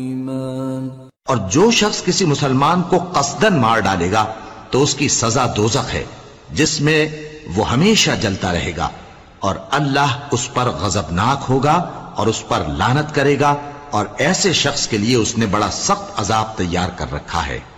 और जो शख्स किसी मुसलमान को कसदन मार डालेगा तो उसकी सजा दोजख है, जिसमें वो हमेशा जलता रहेगा, और अल्लाह उस पर गजबनाक होगा और उस पर लानत करेगा, और ऐसे शख्स के लिए उसने बड़ा सख्त अजाब तैयार कर रखा है।